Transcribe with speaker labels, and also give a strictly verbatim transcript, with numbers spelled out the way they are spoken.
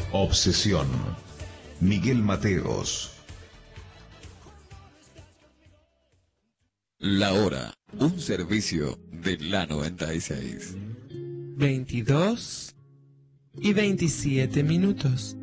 Speaker 1: Obsesión. Miguel Mateos.
Speaker 2: La hora, un servicio de la noventa y seis.
Speaker 3: veintidós y veintisiete minutos.